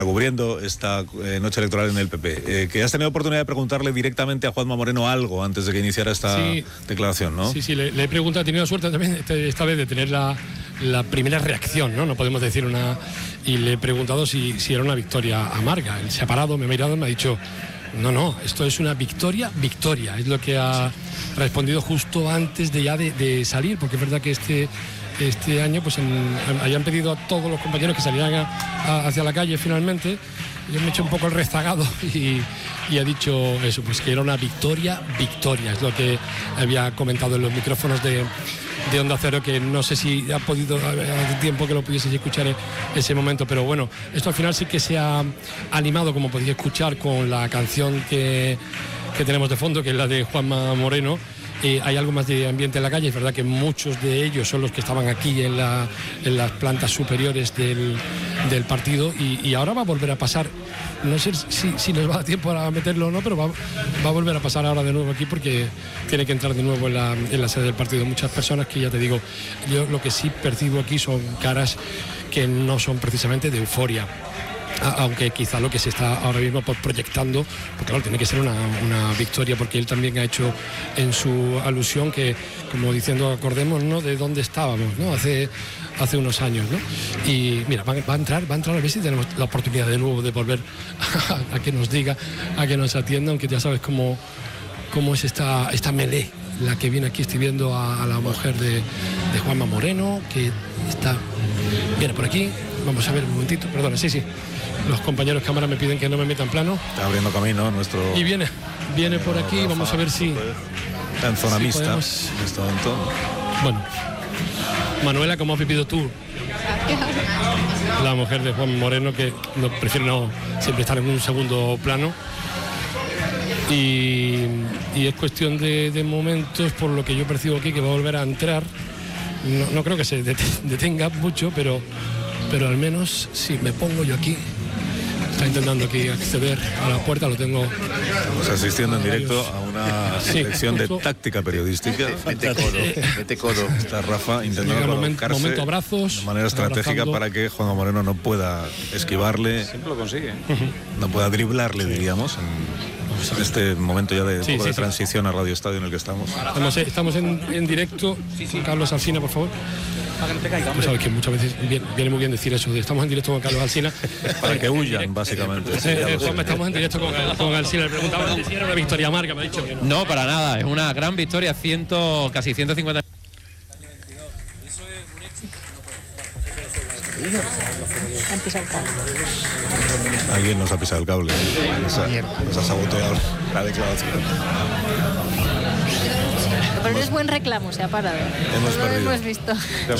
cubriendo esta noche electoral en el PP, que has tenido oportunidad de preguntarle directamente a Juanma Moreno algo antes de que iniciara esta declaración, ¿no? Sí, le he preguntado, he tenido suerte también esta vez de tener la primera reacción, ¿no? No podemos decir una... Y le he preguntado si era una victoria amarga. Él se ha parado, me ha mirado y me ha dicho, no, esto es una victoria. Es lo que ha respondido justo antes de salir, porque es verdad que este año pues hayan pedido a todos los compañeros que salieran hacia la calle finalmente. Yo me he hecho un poco el rezagado y ha dicho eso, pues que era una victoria, es lo que había comentado en los micrófonos de Onda Cero, que no sé si ha podido hace tiempo que lo pudieseis escuchar en ese momento, pero bueno, esto al final sí que se ha animado, como podéis escuchar, con la canción que tenemos de fondo, que es la de Juanma Moreno. Hay algo más de ambiente en la calle, es verdad que muchos de ellos son los que estaban aquí en las plantas superiores del partido y ahora va a volver a pasar, no sé si nos va a dar tiempo a meterlo o no, pero va a volver a pasar ahora de nuevo aquí porque tiene que entrar de nuevo en la sede del partido. Muchas personas que, ya te digo, yo lo que sí percibo aquí son caras que no son precisamente de euforia. Aunque quizá lo que se está ahora mismo proyectando, porque claro, tiene que ser una victoria, porque él también ha hecho en su alusión que, como diciendo, acordemos, ¿no?, de dónde estábamos, ¿no?, hace unos años, ¿no? Y mira, va a entrar a ver si tenemos la oportunidad de nuevo de volver a que nos diga, a que nos atienda, aunque ya sabes cómo es esta melee, la que viene aquí. Estoy viendo a la mujer de Juanma Moreno, que viene por aquí. Vamos a ver un momentito, perdona, sí. Los compañeros de cámara me piden que no me meta en plano. Está abriendo camino nuestro... Y viene por aquí, Rafa, vamos a ver si... Está en zona mixta podemos... en este momento. Bueno, Manuela, como has vivido tú, la mujer de Juan Moreno, que prefiere no siempre estar en un segundo plano. Y es cuestión de momentos, por lo que yo percibo aquí, que va a volver a entrar. No creo que se detenga mucho, pero al menos si me pongo yo aquí, está intentando aquí acceder a la puerta, lo tengo. Estamos asistiendo en directo a una sección de táctica periodística. Vete codo. Está Rafa intentando colocarse abrazos, de manera estratégica para que Juanma Moreno no pueda esquivarle. Siempre lo consigue. No pueda driblarle, diríamos, en este momento ya de transición a Radio Estadio en el que estamos. Estamos en directo. Carlos Alsina, por favor. Tú sabes que muchas veces viene muy bien decir eso, estamos en directo con Carlos Alsina. Para que huyan, básicamente. Estamos en directo con Alsina. Le preguntaba si era una victoria amarga, me ha dicho que no. No, para nada, es una gran victoria, casi 150. Alguien nos ha pisado el cable. Nos ha saboteado la declaración. Pero es buen reclamo, se ha parado. Hemos perdido. Hemos visto.